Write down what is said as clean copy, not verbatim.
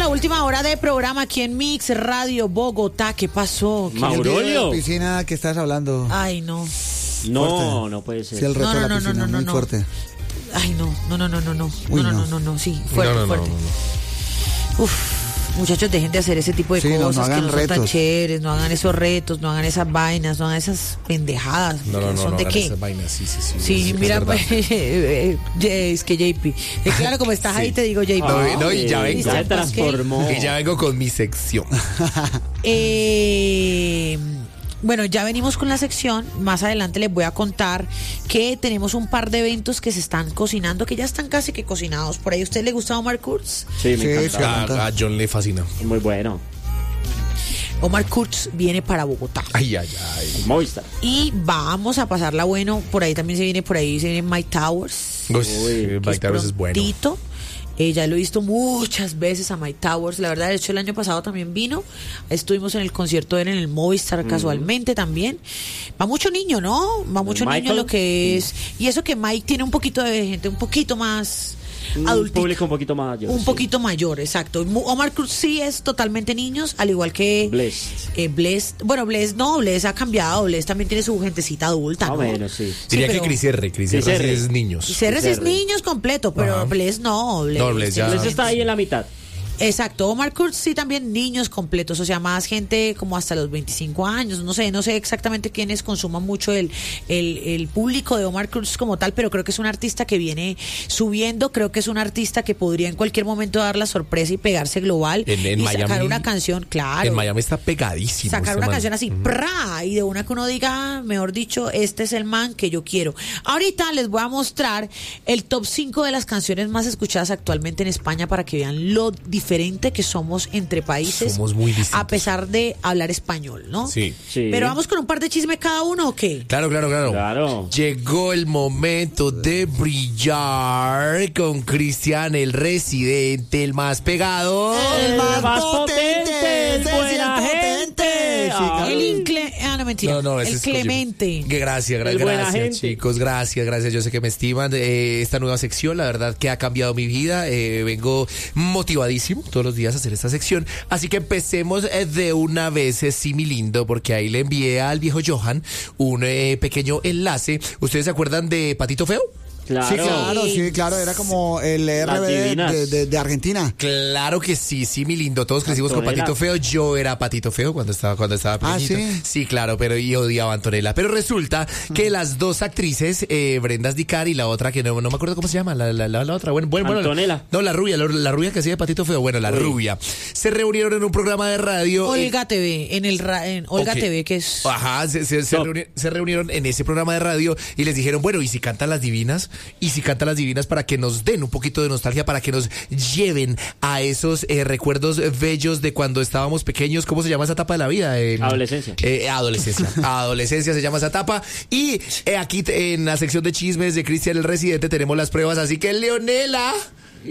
la última hora de programa aquí en Mix Radio Bogotá. ¿Qué pasó? Maurolio. La piscina que estás hablando. Ay, no. No, no puede ser. Sí, el reto de la piscina, muy fuerte. Ay, no. Uy, No, sí, fuerte, fuerte. Uf. Muchachos, dejen de hacer ese tipo de cosas, no que no son tan retos. chéveres, no hagan esos retos, no hagan esas vainas, no hagan esas pendejadas. ¿Son de qué? Esas vainas, sí. Sí, mira, pues, es que JP. Claro, como estás ahí, te digo JP. No, y ya vengo. Ya se transformó. Y ya vengo con mi sección. Bueno, ya venimos con la sección. Más adelante les voy a contar que tenemos un par de eventos que se están cocinando, que ya están casi que cocinados. ¿Por ahí a usted le gusta Omar Kurz? Sí, me encanta. A John le fascina. Muy bueno. Omar Kurz viene para Bogotá. Ay. Movistar. Y vamos a pasarla bueno. Por ahí también se viene Mike Towers. Mike Towers es bueno. Prontito. Ya lo he visto muchas veces a Mike Towers. La verdad, de hecho, el año pasado también vino. Estuvimos en el concierto de él en el Movistar casualmente también. Va mucho niño, ¿no? Va mucho niño lo que es. Y eso que Mike tiene un poquito de gente, un poquito más adultito. Un público un poquito más mayor. Un poquito mayor, exacto. Omar Kurz sí es totalmente niños, al igual que Bless. Bueno, Bless ha cambiado. Bless también tiene su gentecita adulta, ¿no? Menos, sí. Diría que Cris R es niños. Cris R es niños completo, pero Ajá. Bless no. Bless ya. Bless está ahí en la mitad. Exacto, Omar Kurz sí también niños completos, o sea, más gente como hasta los 25 años, no sé exactamente quiénes consuman mucho el público de Omar Kurz como tal, pero creo que es un artista que viene subiendo, creo que es un artista que podría en cualquier momento dar la sorpresa y pegarse global En y Miami, sacar una canción, claro. En Miami está pegadísimo. Sacar una man. canción así, ¡pra! Y de una que uno diga, mejor dicho, este es el man que yo quiero. Ahorita les voy a mostrar el top 5 de las canciones más escuchadas actualmente en España para que vean lo diferente que somos entre países. Somos muy distintos. A pesar de hablar español, ¿no? Sí. Pero vamos con un par de chismes cada uno, ¿o qué? Claro. Llegó el momento de brillar con Cristian, el residente, el más pegado. El más potente, potente, buena gente. No, mentira. Ese el es Clemente. Gracias, buena gente. chicos. Gracias. Yo sé que me estiman. Esta nueva sección, la verdad que ha cambiado mi vida. Vengo motivadísimo todos los días a hacer esta sección. Así que empecemos de una vez, sí, mi lindo, porque ahí le envié al viejo Johan un pequeño enlace. ¿Ustedes se acuerdan de Patito Feo? Claro. Sí, claro, era como el RBD de Argentina. Claro que sí, mi lindo. Todos crecimos con Antonella. Patito Feo. Yo era Patito Feo cuando estaba pequeñito. ¿sí? Sí, claro, pero yo odiaba a Antonella. Pero resulta que las dos actrices, Brenda Dicar y la otra que no me acuerdo cómo se llama, la otra. Bueno, Antonella. No, la rubia que hacía de Patito Feo. Bueno, la rubia. Se reunieron en un programa de radio. Olga TV, en Olga TV, que es... Ajá, se reunieron en ese programa de radio y les dijeron, bueno, ¿y si cantan las divinas? Y si cantan las divinas para que nos den un poquito de nostalgia, para que nos lleven a esos recuerdos bellos de cuando estábamos pequeños. ¿Cómo se llama esa etapa de la vida? Adolescencia. Adolescencia se llama esa etapa. Y aquí en la sección de chismes de Cristian el Residente tenemos las pruebas. Así que, Leonela,